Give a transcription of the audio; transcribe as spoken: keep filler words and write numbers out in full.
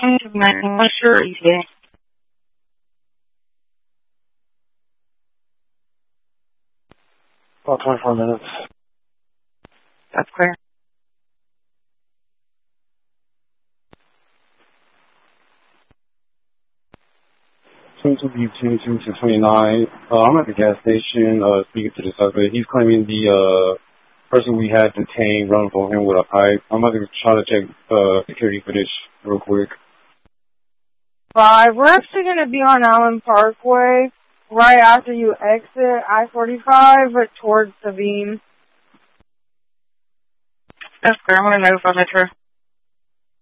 What's your E T A? About twenty-four minutes. That's clear. twenty-two B twenty-two to twenty-nine. Uh, I'm at the gas station uh, speaking to the suspect. He's claiming the uh, person we had detained run for him with a pipe. I'm about to try to check uh, security footage real quick. Five. We're actually going to be on Allen Parkway right after you exit I forty-five towards Sabine. That's clear. I'm going to notify Metro.